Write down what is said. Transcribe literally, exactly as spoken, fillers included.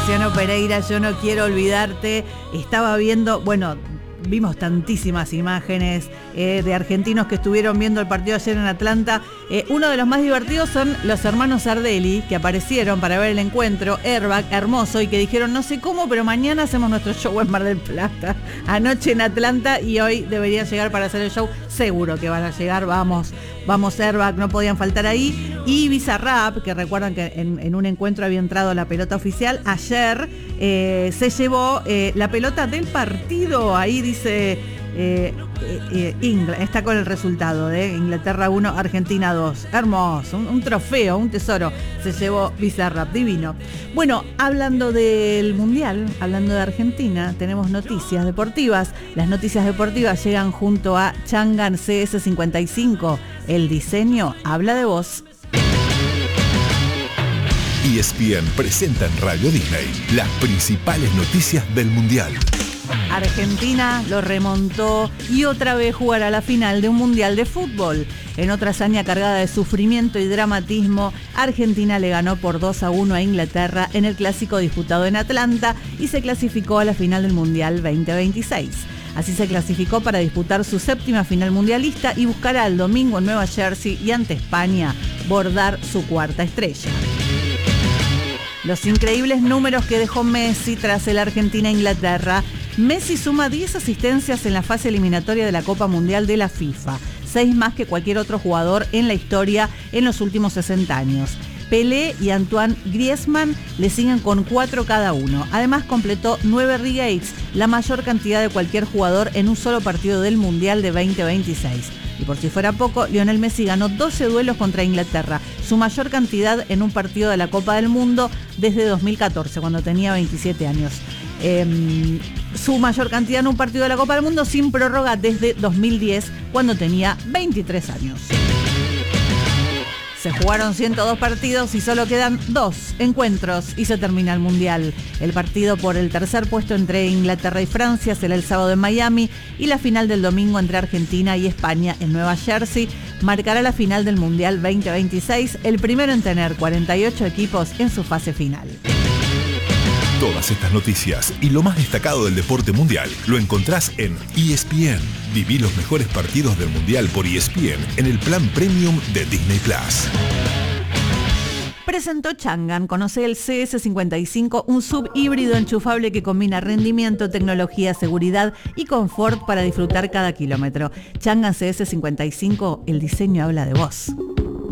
Luciano Pereira, Yo no quiero olvidarte. Estaba viendo, bueno, vimos tantísimas imágenes eh, de argentinos que estuvieron viendo el partido ayer en Atlanta. Eh, uno de los más divertidos son los hermanos Sardelli, que aparecieron para ver el encuentro, Airbag, hermoso, y que dijeron, no sé cómo, pero mañana hacemos nuestro show en Mar del Plata. Anoche en Atlanta y hoy deberían llegar para hacer el show. Seguro que van a llegar, vamos, vamos Airbag, no podían faltar ahí. Y Bizarrap, que recuerdan que en, en un encuentro había entrado la pelota oficial, ayer eh, se llevó eh, la pelota del partido. Ahí dice eh, eh, Ingl- está con el resultado de ¿eh? Inglaterra uno, Argentina dos. Hermoso, un, un trofeo, un tesoro se llevó Bizarrap, divino. Bueno, hablando del Mundial, hablando de Argentina, tenemos noticias deportivas. Las noticias deportivas llegan junto a Changan C S cincuenta y cinco. El diseño habla de vos. E S P N presenta en Radio Disney las principales noticias del Mundial. Argentina lo remontó y otra vez jugará la final de un Mundial de Fútbol. En otra hazaña cargada de sufrimiento y dramatismo, Argentina le ganó por dos a uno a Inglaterra en el clásico disputado en Atlanta y se clasificó a la final del Mundial veinte veintiséis. Así se clasificó para disputar su séptima final mundialista y buscará el domingo en Nueva Jersey y ante España bordar su cuarta estrella. Los increíbles números que dejó Messi tras el Argentina-Inglaterra. Messi suma diez asistencias en la fase eliminatoria de la Copa Mundial de la FIFA, seis más que cualquier otro jugador en la historia en los últimos sesenta años. Pelé y Antoine Griezmann le siguen con cuatro cada uno. Además completó nueve regates, la mayor cantidad de cualquier jugador en un solo partido del Mundial de veinte veintiséis. Y por si fuera poco, Lionel Messi ganó doce duelos contra Inglaterra, su mayor cantidad en un partido de la Copa del Mundo desde dos mil catorce, cuando tenía veintisiete años. Eh, su mayor cantidad en un partido de la Copa del Mundo sin prórroga desde dos mil diez, cuando tenía veintitrés años. Se jugaron ciento dos partidos y solo quedan dos encuentros y se termina el Mundial. El partido por el tercer puesto entre Inglaterra y Francia será el sábado en Miami y la final del domingo entre Argentina y España en Nueva Jersey marcará la final del Mundial veinte veintiséis, el primero en tener cuarenta y ocho equipos en su fase final. Todas estas noticias y lo más destacado del deporte mundial lo encontrás en E S P N. Viví los mejores partidos del Mundial por E S P N en el plan premium de Disney Plus. Presentó Changan, conoce el C S cincuenta y cinco, un sub híbrido enchufable que combina rendimiento, tecnología, seguridad y confort para disfrutar cada kilómetro. Changan C S cincuenta y cinco, el diseño habla de vos.